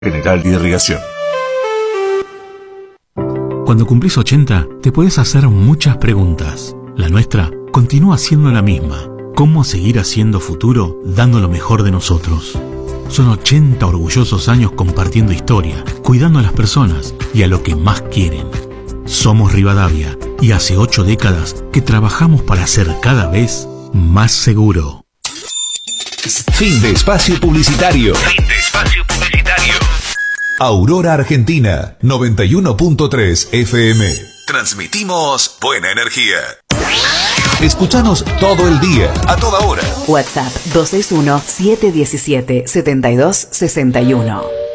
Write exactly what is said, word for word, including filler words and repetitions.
General de Irrigación. Cuando cumplís ochenta, te podés hacer muchas preguntas. La nuestra continúa siendo la misma. ¿Cómo seguir haciendo futuro dando lo mejor de nosotros? Son ochenta orgullosos años compartiendo historia, cuidando a las personas y a lo que más quieren. Somos Rivadavia y hace ocho décadas que trabajamos para ser cada vez más seguro. Fin de espacio publicitario. Fin de espacio publicitario. Aurora Argentina, noventa y uno punto tres F M. Transmitimos buena energía. Escuchanos todo el día, a toda hora. WhatsApp dos seis uno, siete uno siete, siete dos seis uno.